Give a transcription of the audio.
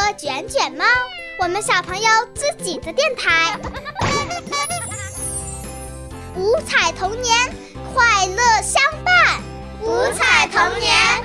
卷卷猫，我们小朋友自己的电台。五彩童年，快乐相伴。 五彩童年，